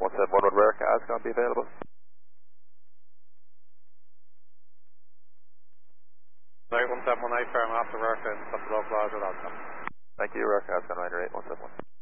171, would rare cars going to be available? Night 171, firm after work and stop the local order, that's Thank you, rare cars going to 171.